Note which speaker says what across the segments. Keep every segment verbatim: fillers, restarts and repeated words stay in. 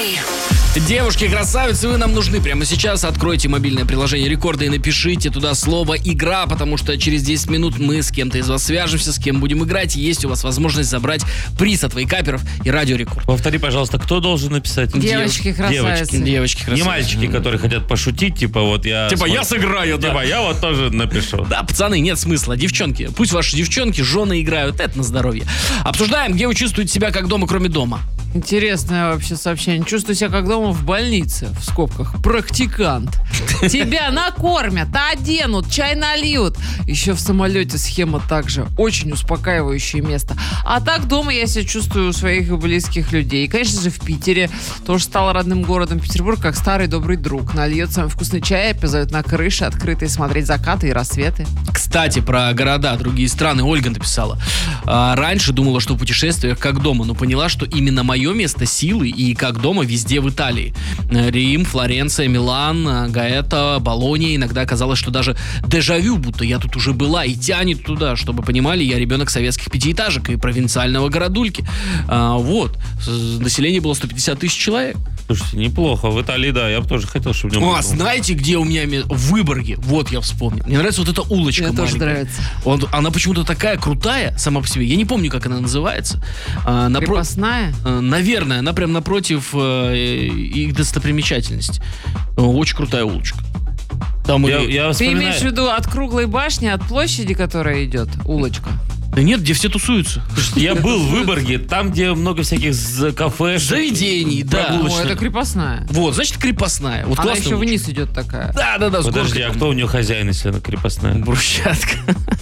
Speaker 1: Девушки, красавицы, вы нам нужны прямо сейчас. Откройте мобильное приложение Рекорда и напишите туда слово «игра», потому что через десять минут мы с кем-то из вас свяжемся, с кем будем играть. И есть у вас возможность забрать приз от Вейкаперов и Радио Рекорд.
Speaker 2: Повтори, пожалуйста, кто должен написать?
Speaker 3: Девочки-красавицы.
Speaker 2: Девочки.
Speaker 1: Девочки, красавицы.
Speaker 2: Не мальчики, которые хотят пошутить, типа вот я...
Speaker 1: Типа
Speaker 2: смотрю,
Speaker 1: я сыграю, да.
Speaker 2: Типа я вот тоже напишу.
Speaker 1: Да, пацаны, нет смысла. Девчонки, пусть ваши девчонки, жены играют, это на здоровье. Обсуждаем, где вы чувствуете себя как дома, кроме дома.
Speaker 3: Интересное вообще сообщение. Чувствую себя как дома в больнице, в скобках, практикант. Тебя накормят, оденут, чай нальют. Еще в самолете схема также. Очень успокаивающее место. А так дома я себя чувствую у своих близких людей. И, конечно же, в Питере тоже стал родным городом. Петербург как старый добрый друг. Нальет самый вкусный чай, позовет на крыше открытые смотреть закаты и рассветы.
Speaker 1: Кстати, про города, другие страны. Ольга написала. А, раньше думала, что в путешествиях как дома, но поняла, что именно мое место силы и как дома везде в Италии. Рим, Флоренция, Милан, Гаэта, Болонья. Иногда казалось, что даже дежавю, будто я тут уже была, и тянет туда. Чтобы понимали, я ребенок советских пятиэтажек и провинциального городульки. А, вот. Население было сто пятьдесят тысяч человек.
Speaker 2: Слушайте, неплохо. В Италии, да, я бы тоже хотел, чтобы...
Speaker 1: О, а знаете, где у меня место? В Выборге. Вот я вспомнил. Мне нравится вот эта улочка
Speaker 3: Мне
Speaker 1: маленькая.
Speaker 3: тоже нравится.
Speaker 1: Вот, она почему-то такая крутая сама по себе. Я не помню, как она называется. А, напро...
Speaker 3: Крепостная?
Speaker 1: А, наверное, она прям напротив э, их достопримечательности. Очень крутая улочка. Там
Speaker 2: Я,
Speaker 1: и...
Speaker 2: я
Speaker 3: Ты
Speaker 2: вспоминаю...
Speaker 3: имеешь в виду от круглой башни, от площади, которая идет, улочка?
Speaker 1: Да нет, где все тусуются.
Speaker 2: Я был в Выборге, там, где много всяких з- кафе,
Speaker 1: Заведений, да.
Speaker 3: О,
Speaker 2: прогулочных.
Speaker 3: это крепостная.
Speaker 1: Вот, значит, крепостная. Вот
Speaker 3: Она
Speaker 1: классная
Speaker 3: еще
Speaker 1: улочка.
Speaker 3: вниз идет такая.
Speaker 1: Да, да, да. с
Speaker 2: Подожди,
Speaker 1: горкой
Speaker 2: а
Speaker 1: там.
Speaker 2: кто у нее хозяин, если она крепостная?
Speaker 1: Брусчатка.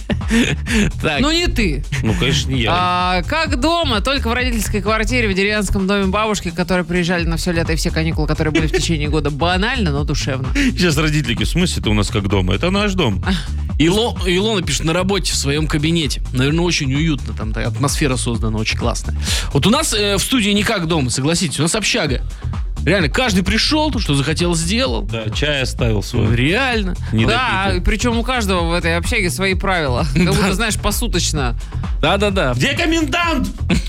Speaker 1: Так.
Speaker 3: Ну не ты.
Speaker 2: Ну, конечно, не я.
Speaker 3: А, как дома, только в родительской квартире в деревенском доме бабушки, которые приезжали на все лето и все каникулы, которые были в течение года. Банально, но душевно.
Speaker 2: Сейчас родители, в смысле, это у нас как дома? Это наш дом.
Speaker 1: Ило, Илона пишет, на работе в своем кабинете. Наверное, очень уютно. Там такая атмосфера создана очень классная. Вот у нас э, в студии не как дома, согласитесь. У нас общага. Реально, каждый пришел, то, что захотел, сделал.
Speaker 2: Да, чай оставил свой.
Speaker 1: Реально.
Speaker 2: Не
Speaker 3: Да,
Speaker 2: допитый.
Speaker 3: причем у каждого в этой общаге свои правила. Как будто, знаешь, посуточно.
Speaker 1: Да-да-да.
Speaker 2: Где комендант?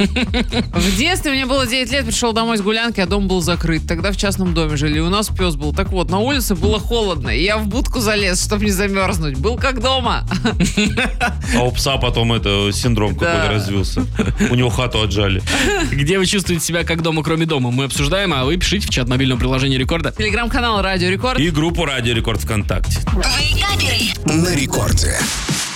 Speaker 3: В детстве мне было девять лет, пришел домой с гулянки, а дом был закрыт. Тогда в частном доме жили, и у нас пес был. Так вот, на улице было холодно, и я в будку залез, чтобы не замерзнуть. Был как дома.
Speaker 2: А у пса потом это синдром какой-то
Speaker 3: Да.
Speaker 2: развился. У него хату отжали.
Speaker 1: Где вы чувствуете себя как дома, кроме дома? Мы обсуждаем, а вы пишите в чат мобильного приложения Рекорда.
Speaker 3: Телеграм-канал Радио Рекорд.
Speaker 2: И группу Радио Рекорд ВКонтакте.
Speaker 4: На рекорде.